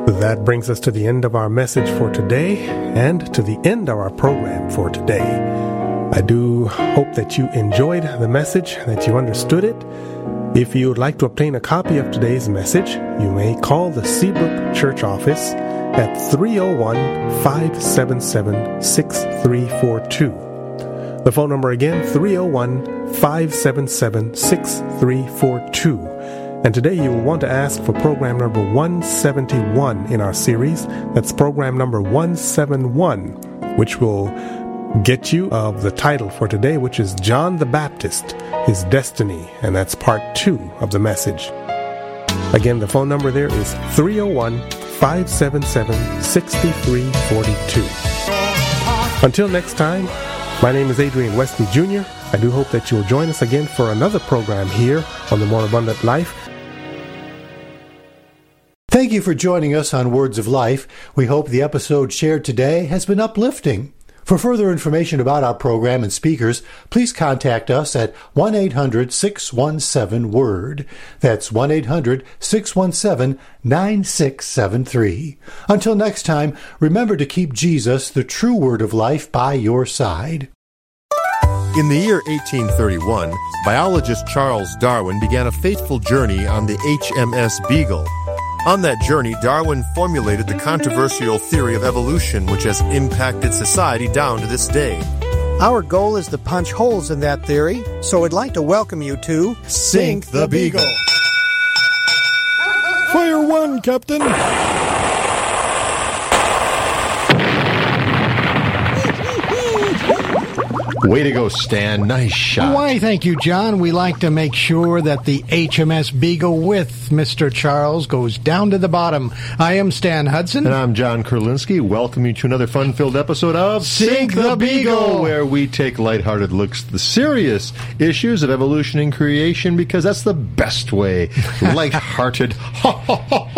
That brings us to the end of our message for today and to the end of our program for today. I do hope that you enjoyed the message, that you understood it. If you would like to obtain a copy of today's message, you may call the Seabrook Church office at 301-577-6342. The phone number again, 301-577-6342. And today you will want to ask for program number 171 in our series. That's program number 171, which will get you of the title for today, which is John the Baptist, His Destiny, and that's part 2 of the message. Again, the phone number there is 301-577-6342. Until next time, my name is Adrian Wesley Jr. I do hope that you'll join us again for another program here on The More Abundant Life. Thank you for joining us on Words of Life. We hope the episode shared today has been uplifting. For further information about our program and speakers, please contact us at 1-800-617-WORD. That's 1-800-617-9673. Until next time, remember to keep Jesus, the true Word of Life, by your side. In the year 1831, biologist Charles Darwin began a fateful journey on the HMS Beagle. On that journey, Darwin formulated the controversial theory of evolution, which has impacted society down to this day. Our goal is to punch holes in that theory, so I'd like to welcome you to Sink the Beagle. Fire one, Captain. Way to go, Stan. Nice shot. Why, thank you, John. We like to make sure that the HMS Beagle with Mr. Charles goes down to the bottom. I am Stan Hudson. And I'm John Kurlinski. Welcome you to another fun-filled episode of Sink the Beagle, where we take lighthearted looks at the serious issues of evolution and creation, because that's the best way. Lighthearted.